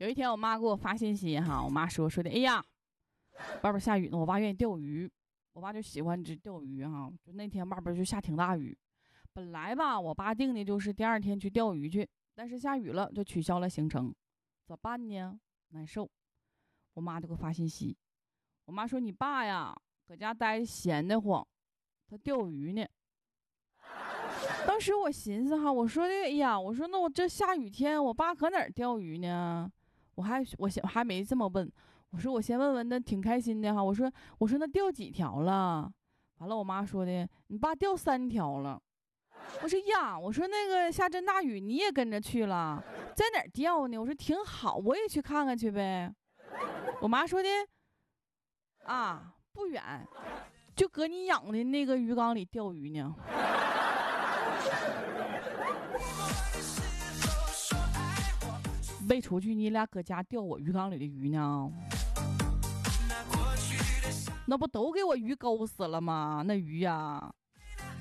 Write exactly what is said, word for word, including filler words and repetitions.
有一天我妈给我发信息哈，我妈说说的，哎呀，外边下雨呢，我爸愿意钓鱼，我爸就喜欢这钓鱼哈。就那天外边就下挺大雨，本来吧，我爸定的就是第二天去钓鱼去，但是下雨了就取消了行程，咋办呢？难受。我妈就给我发信息，我妈说你爸呀，搁家待闲得慌，他钓鱼呢。当时我寻思哈，我说的，哎呀，我说那我这下雨天，我爸搁哪儿钓鱼呢？我还我先还没这么问，我说我先问问，那挺开心的哈。我说我说那钓几条了？完了，我妈说的，你爸钓三条了。我说呀，我说那个下这大雨你也跟着去了，在哪儿钓呢？我说挺好，我也去看看去呗。我妈说的，啊，不远，就搁你养的那个鱼缸里钓鱼呢。没出去，你俩搁家钓我鱼缸里的鱼呢？那不都给我鱼勾死了吗？那鱼呀、啊，